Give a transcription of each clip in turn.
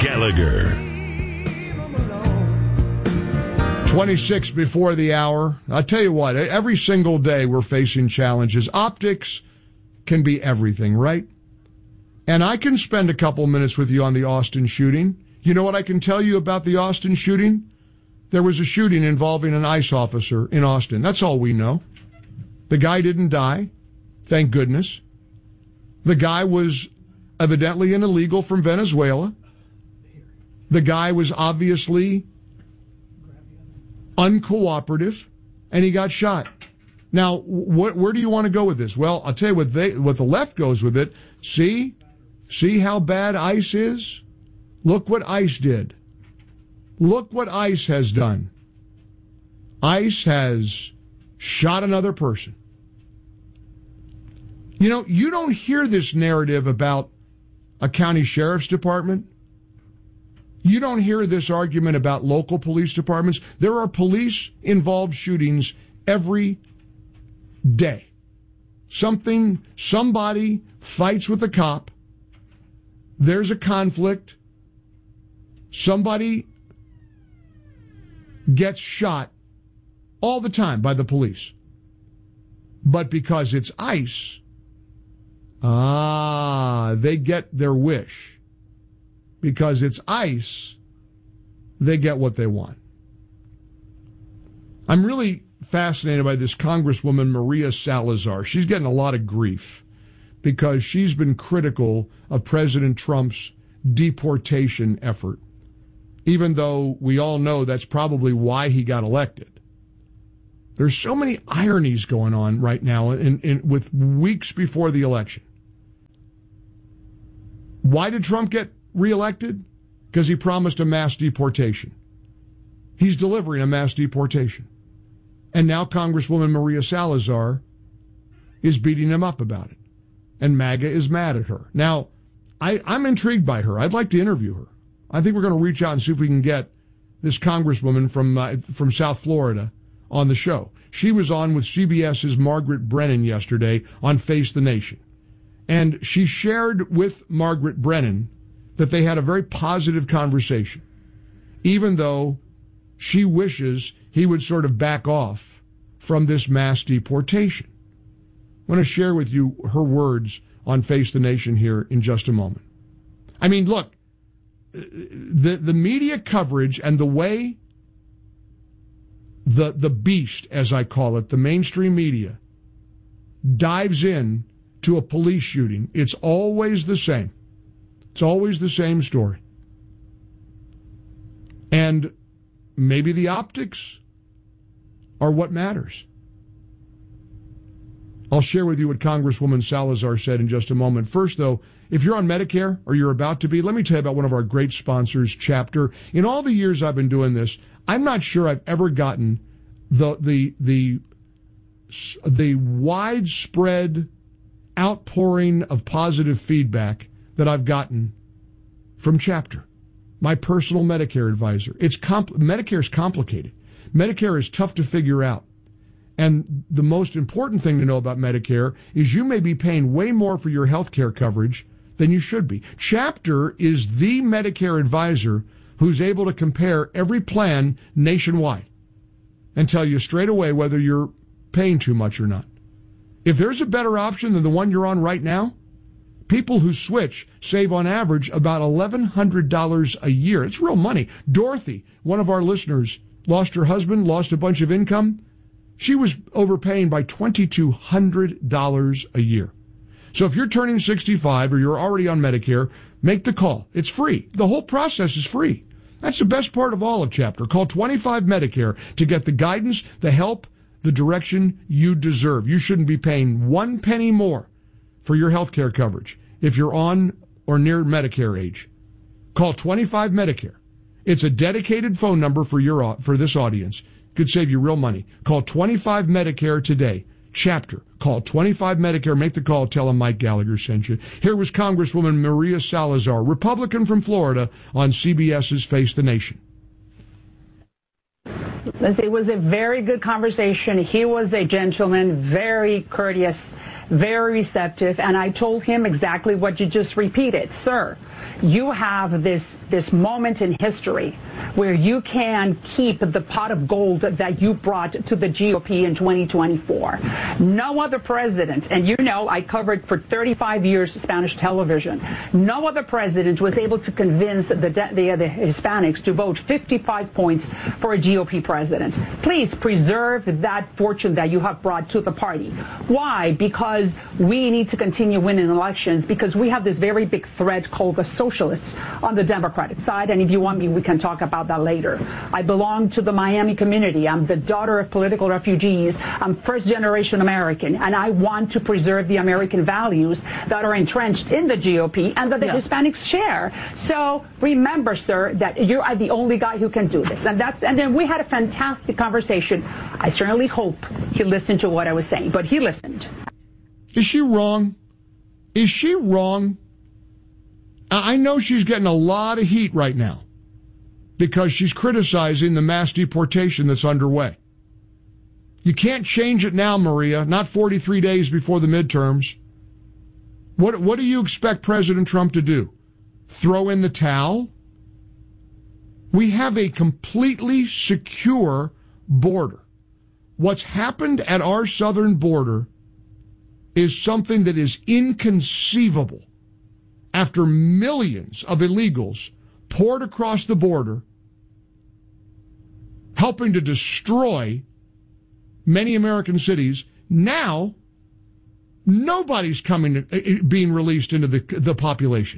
Gallagher. 26 before the hour. I'll tell you what, every single day we're facing challenges. Optics can be everything, right? And I can spend a couple minutes with you on the Austin shooting. You know what I can tell you about the Austin shooting? There was a shooting involving an ICE officer in Austin. That's all we know. The guy didn't die. Thank goodness. The guy was evidently an illegal from Venezuela. The guy was obviously uncooperative, and he got shot. Now, where do you want to go with this? Well, I'll tell you what the left goes with it. See how bad ICE is? Look what ICE did. Look what ICE has done. ICE has shot another person. You know, you don't hear this narrative about a county sheriff's department. You don't hear this argument about local police departments. There are police-involved shootings every day. Somebody fights with a cop. There's a conflict. Somebody gets shot all the time by the police. But because it's ICE, they get their wish. Because it's ICE, they get what they want. I'm really fascinated by this Congresswoman Maria Salazar. She's getting a lot of grief because she's been critical of President Trump's deportation effort, even though we all know that's probably why he got elected. There's so many ironies going on right now with weeks before the election. Why did Trump get reelected? Because he promised a mass deportation. He's delivering a mass deportation. And now Congresswoman Maria Salazar is beating him up about it. And MAGA is mad at her. Now, I'm intrigued by her. I'd like to interview her. I think we're going to reach out and see if we can get this Congresswoman from South Florida on the show. She was on with CBS's Margaret Brennan yesterday on Face the Nation. And she shared with Margaret Brennan that they had a very positive conversation, even though she wishes he would sort of back off from this mass deportation. I want to share with you her words on Face the Nation here in just a moment. I mean, look, the media coverage and the way the beast, as I call it, the mainstream media, dives in to a police shooting, it's always the same. It's always the same story. And maybe the optics are what matters. I'll share with you what Congresswoman Salazar said in just a moment. First, though, if you're on Medicare or you're about to be, let me tell you about one of our great sponsors, Chapter. In all the years I've been doing this, I'm not sure I've ever gotten the widespread outpouring of positive feedback that I've gotten from Chapter, my personal Medicare advisor. Medicare is complicated. Medicare is tough to figure out. And the most important thing to know about Medicare is you may be paying way more for your health care coverage than you should be. Chapter is the Medicare advisor who's able to compare every plan nationwide and tell you straight away whether you're paying too much or not. If there's a better option than the one you're on right now, people who switch save on average about $1,100 a year. It's real money. Dorothy, one of our listeners, lost her husband, lost a bunch of income. She was overpaying by $2,200 a year. So if you're turning 65 or you're already on Medicare, make the call. It's free. The whole process is free. That's the best part of all of Chapter. Call 25 Medicare to get the guidance, the help, the direction you deserve. You shouldn't be paying 1 penny more for your health care coverage if you're on or near Medicare age. Call 25 Medicare. It's a dedicated phone number for this audience. Could save you real money. Call 25 Medicare today. Chapter. Call 25 Medicare. Make the call. Tell them Mike Gallagher sent you. Here was Congresswoman Maria Salazar, Republican from Florida, on CBS's Face the Nation. It was a very good conversation. He was a gentleman, very courteous. very receptive, and I told him exactly what you just repeated. Sir, you have this moment in history where you can keep the pot of gold that you brought to the GOP in 2024. No other president, and you know I covered for 35 years Spanish television, no other president was able to convince the Hispanics to vote 55 points for a GOP president. Please preserve that fortune that you have brought to the party. Why? Because we need to continue winning elections, because we have this very big threat called the socialists on the Democratic side, and if you want me, we can talk about that later. I belong to the Miami community. I'm the daughter of political refugees. I'm first-generation American, and I want to preserve the American values that are entrenched in the GOP and that the Hispanics share. So remember, sir, that you are the only guy who can do this. And then we had a fantastic conversation. I certainly hope he listened to what I was saying, but he listened. Is she wrong? Is she wrong? I know she's getting a lot of heat right now because she's criticizing the mass deportation that's underway. You can't change it now, Maria, not 43 days before the midterms. What do you expect President Trump to do? Throw in the towel? We have a completely secure border. What's happened at our southern border is something that is inconceivable after millions of illegals poured across the border, helping to destroy many American cities. Now, nobody's being released into the population.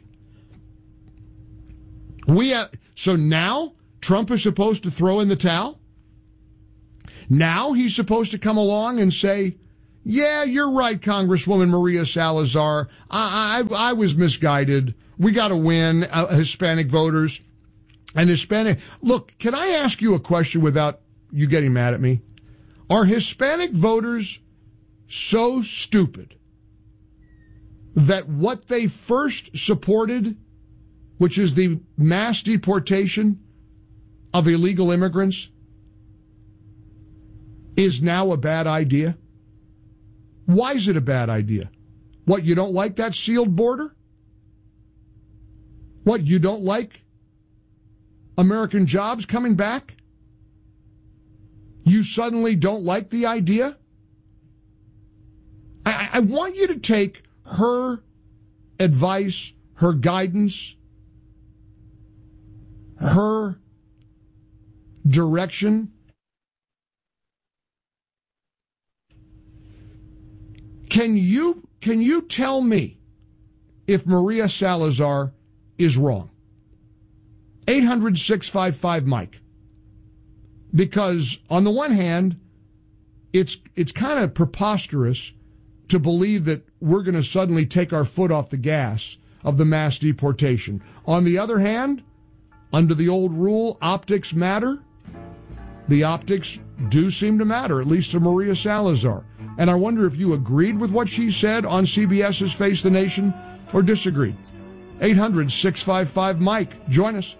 So now Trump is supposed to throw in the towel? Now he's supposed to come along and say, yeah, you're right, Congresswoman Maria Salazar. I was misguided. We got to win Hispanic voters. And Hispanic... Look, can I ask you a question without you getting mad at me? Are Hispanic voters so stupid that what they first supported, which is the mass deportation of illegal immigrants, is now a bad idea? Why is it a bad idea? What, you don't like that sealed border? What, you don't like American jobs coming back? You suddenly don't like the idea? I want you to take her advice, her guidance, her direction. Can you tell me if Maria Salazar is wrong? 800-655-Mike. Because on the one hand, it's kind of preposterous to believe that we're going to suddenly take our foot off the gas of the mass deportation. On the other hand, under the old rule, optics matter. The optics do seem to matter, at least to Maria Salazar. And I wonder if you agreed with what she said on CBS's Face the Nation or disagreed. 800-655-Mike. Join us.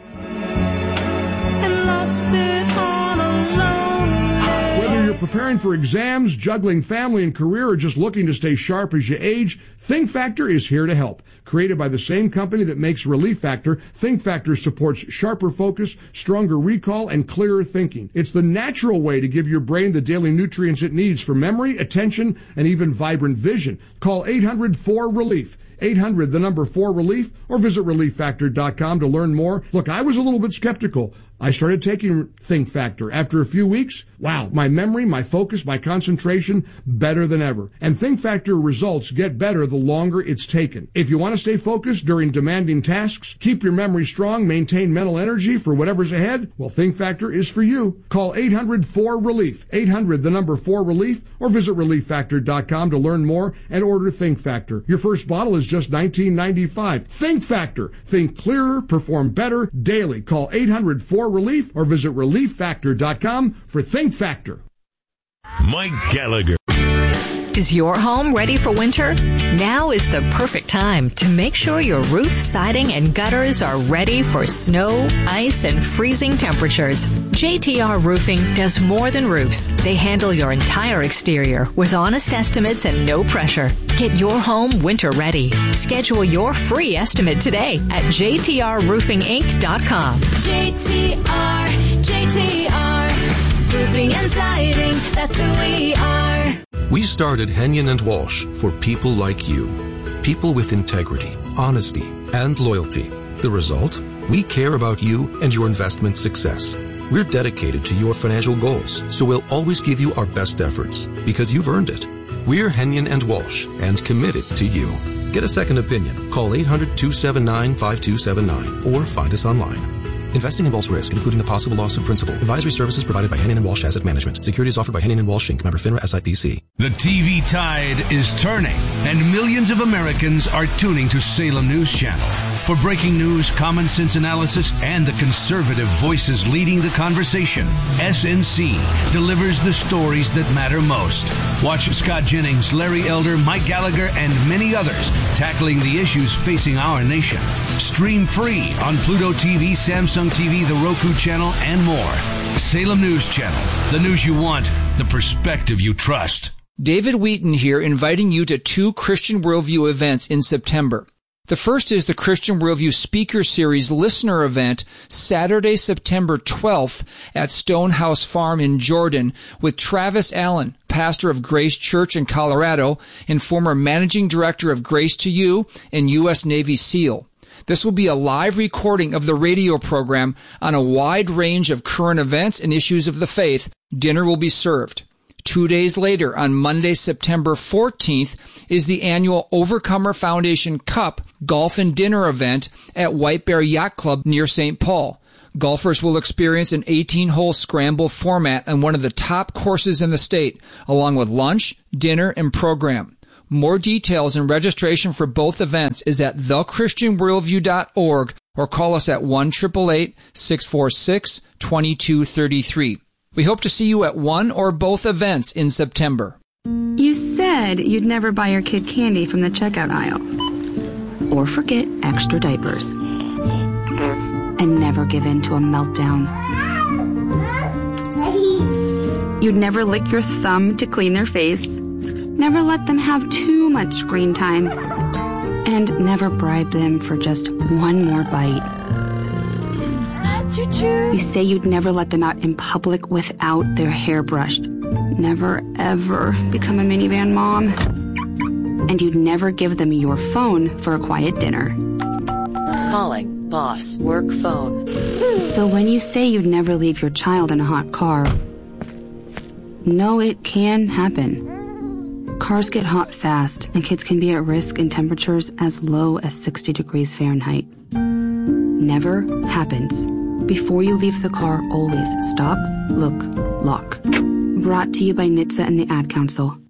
Whether you're preparing for exams, juggling family and career, or just looking to stay sharp as you age, Think Factor is here to help. Created by the same company that makes Relief Factor, Think Factor supports sharper focus, stronger recall, and clearer thinking. It's the natural way to give your brain the daily nutrients it needs for memory, attention, and even vibrant vision. Call 800-4RELIEF. 800-4RELIEF, or visit ReliefFactor.com to learn more. Look, I was a little bit skeptical. I started taking Think Factor. After a few weeks, wow, my memory, my focus, my concentration, better than ever. And Think Factor results get better the longer it's taken. If you want to stay focused during demanding tasks, keep your memory strong, maintain mental energy for whatever's ahead, well, Think Factor is for you. Call 800-4RELIEF. 800-4RELIEF, or visit ReliefFactor.com to learn more and order Think Factor. Your first bottle is just $19.95. Think Factor. Think clearer, perform better daily. Call 800-4RELIEF or visit ReliefFactor.com for Think Factor. Mike Gallagher. Is your home ready for winter? Now is the perfect time to make sure your roof, siding, and gutters are ready for snow, ice, and freezing temperatures. JTR Roofing does more than roofs. They handle your entire exterior with honest estimates and no pressure. Get your home winter ready. Schedule your free estimate today at jtrroofinginc.com. JTR, Roofing and Siding, that's who we are. We started Henyon and Walsh for people like you. People with integrity, honesty, and loyalty. The result? We care about you and your investment success. We're dedicated to your financial goals, so we'll always give you our best efforts because you've earned it. We're Henyon and Walsh and committed to you. Get a second opinion. Call 800-279-5279 or find us online. Investing involves risk, including the possible loss of principal. Advisory services provided by Henyon & Walsh Asset Management. Securities offered by Henyon & Walsh Inc. Member FINRA SIPC. The TV tide is turning, and millions of Americans are tuning to Salem News Channel. For breaking news, common sense analysis, and the conservative voices leading the conversation, SNC delivers the stories that matter most. Watch Scott Jennings, Larry Elder, Mike Gallagher, and many others tackling the issues facing our nation. Stream free on Pluto TV, Samsung TV, the Roku channel, and more. Salem News Channel. The news you want, the perspective you trust. David Wheaton here, inviting you to 2 Christian Worldview events in September. The first is the Christian Worldview Speaker Series listener event, Saturday, September 12th at Stonehouse Farm in Jordan with Travis Allen, pastor of Grace Church in Colorado and former managing director of Grace to You and U.S. Navy SEAL. This will be a live recording of the radio program on a wide range of current events and issues of the faith. Dinner will be served. 2 days later, on Monday, September 14th, is the annual Overcomer Foundation Cup Golf and Dinner event at White Bear Yacht Club near St. Paul. Golfers will experience an 18-hole scramble format on one of the top courses in the state, along with lunch, dinner, and program. More details and registration for both events is at thechristianworldview.org or call us at 1-888-646-2233. We hope to see you at one or both events in September. You said you'd never buy your kid candy from the checkout aisle. Or forget extra diapers. And never give in to a meltdown. You'd never lick your thumb to clean their face. Never let them have too much screen time. And never bribe them for just one more bite. You say you'd never let them out in public without their hair brushed. Never, ever become a minivan mom. And you'd never give them your phone for a quiet dinner. Calling boss work phone. So when you say you'd never leave your child in a hot car, no, it can happen. Cars get hot fast, and kids can be at risk in temperatures as low as 60 degrees Fahrenheit. Never happens. Before you leave the car, always stop, look, lock. Brought to you by NHTSA and the Ad Council.